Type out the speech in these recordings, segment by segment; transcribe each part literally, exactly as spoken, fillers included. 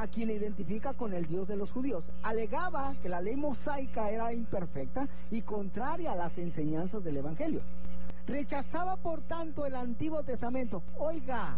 a quien identifica con el Dios de los judíos. Alegaba que la ley mosaica era imperfecta y contraria a las enseñanzas del Evangelio. Rechazaba, por tanto, el Antiguo Testamento. Oiga,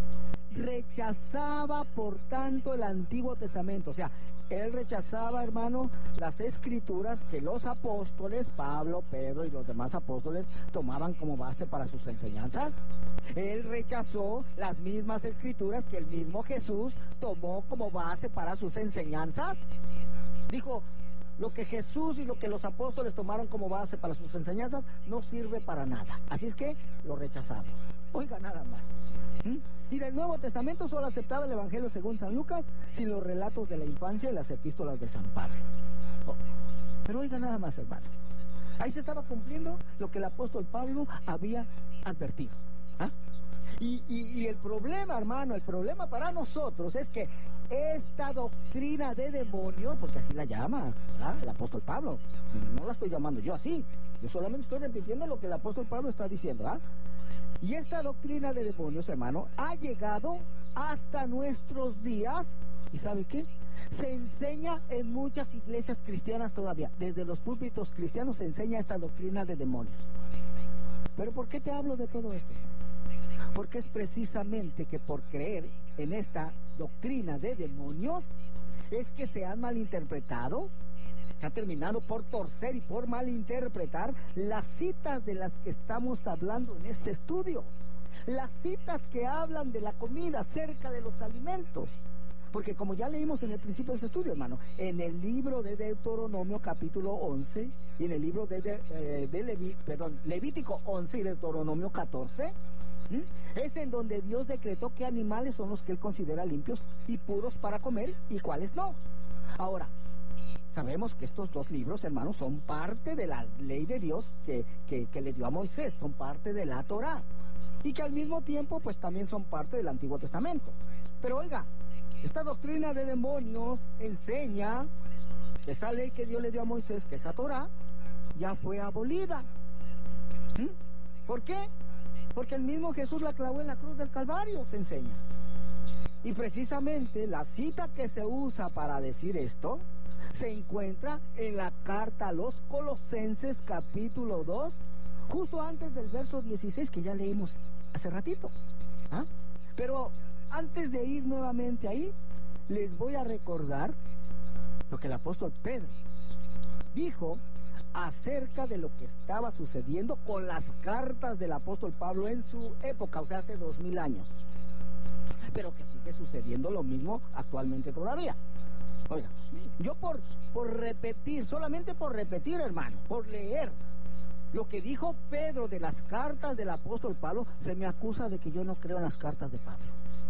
rechazaba, por tanto, el Antiguo Testamento. O sea, él rechazaba, hermano, las escrituras que los apóstoles, Pablo, Pedro y los demás apóstoles, tomaban como base para sus enseñanzas. Él rechazó las mismas escrituras que el mismo Jesús tomó como base para sus enseñanzas. Dijo, lo que Jesús y lo que los apóstoles tomaron como base para sus enseñanzas no sirve para nada. Así es que lo rechazamos. Oiga, nada más. ¿Mm? Y del Nuevo Testamento solo aceptaba el Evangelio según San Lucas, sin los relatos de la infancia y las epístolas de San Pablo. Oh, pero oiga nada más, hermano. Ahí se estaba cumpliendo lo que el apóstol Pablo había advertido. ¿Ah? Y, y, y el problema, hermano, el problema para nosotros es que esta doctrina de demonios, porque así la llama, ¿verdad?, el apóstol Pablo, no la estoy llamando yo así, yo solamente estoy repitiendo lo que el apóstol Pablo está diciendo, ¿ah? Y esta doctrina de demonios, hermano, ha llegado hasta nuestros días, ¿y sabe qué? Se enseña en muchas iglesias cristianas todavía, desde los púlpitos cristianos se enseña esta doctrina de demonios. ¿Pero por qué te hablo de todo esto? Porque es precisamente que por creer en esta doctrina de demonios es que se han malinterpretado, se ha terminado por torcer y por malinterpretar las citas de las que estamos hablando en este estudio, las citas que hablan de la comida, acerca de los alimentos. Porque como ya leímos en el principio de este estudio, hermano, en el libro de Deuteronomio capítulo once y en el libro de, de, eh, de Leví, perdón, Levítico once y Deuteronomio catorce, ¿m? es en donde Dios decretó qué animales son los que Él considera limpios y puros para comer y cuáles no. Ahora, sabemos que estos dos libros, hermanos, son parte de la ley de Dios que, que, que le dio a Moisés, son parte de la Torá, y que al mismo tiempo, pues también son parte del Antiguo Testamento. Pero oiga, esta doctrina de demonios enseña que esa ley que Dios le dio a Moisés, que esa Torá, ya fue abolida. ¿Mm? ¿Por qué? Porque el mismo Jesús la clavó en la cruz del Calvario, se enseña. Y precisamente la cita que se usa para decir esto se encuentra en la carta a los Colosenses capítulo dos, justo antes del verso dieciséis que ya leímos hace ratito. ¿Ah? Pero antes de ir nuevamente ahí, les voy a recordar lo que el apóstol Pedro dijo acerca de lo que estaba sucediendo con las cartas del apóstol Pablo en su época, o sea, hace dos mil años. Pero que sigue sucediendo lo mismo actualmente todavía. Oiga, yo por, por repetir, solamente por repetir, hermano, por leer lo que dijo Pedro de las cartas del apóstol Pablo, se me acusa de que yo no creo en las cartas de Pablo.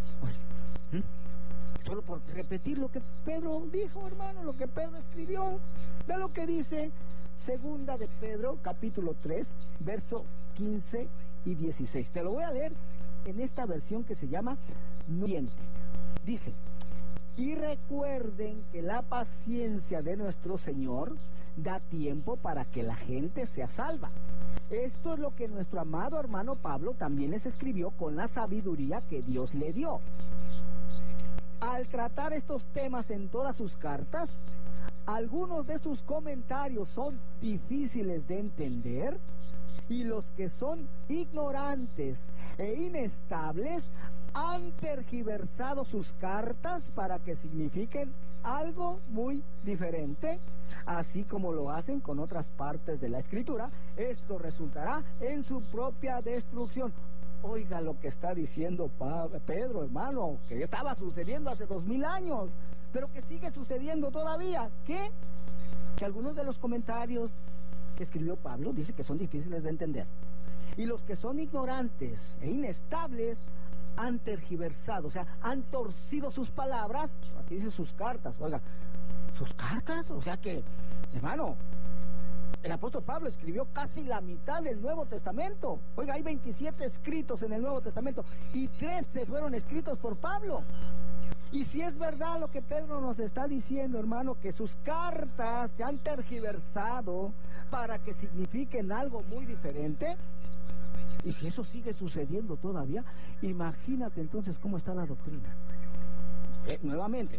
Oiga, ¿hmm? Solo por repetir lo que Pedro dijo, hermano, lo que Pedro escribió. Ve lo que dice Segunda de Pedro, capítulo tres, verso quince y dieciséis. Te lo voy a leer en esta versión que se llama Nuviente. Dice: y recuerden que la paciencia de nuestro Señor da tiempo para que la gente sea salva. Esto es lo que nuestro amado hermano Pablo también les escribió con la sabiduría que Dios le dio. Al tratar estos temas en todas sus cartas, algunos de sus comentarios son difíciles de entender y los que son ignorantes e inestables han tergiversado sus cartas para que signifiquen algo muy diferente, así como lo hacen con otras partes de la Escritura. Esto resultará en su propia destrucción. Oiga lo que está diciendo Pedro, hermano, que estaba sucediendo hace dos mil años, pero que sigue sucediendo todavía. ¿Qué? Que algunos de los comentarios que escribió Pablo dice que son difíciles de entender. Y los que son ignorantes e inestables han tergiversado, o sea, han torcido sus palabras. Aquí dice sus cartas, oiga, sus cartas, o sea que, hermano, el apóstol Pablo escribió casi la mitad del Nuevo Testamento. Oiga, hay veintisiete escritos en el Nuevo Testamento y trece fueron escritos por Pablo. Y si es verdad lo que Pedro nos está diciendo, hermano, que sus cartas se han tergiversado para que signifiquen algo muy diferente, y si eso sigue sucediendo todavía, imagínate entonces cómo está la doctrina. Eh, nuevamente,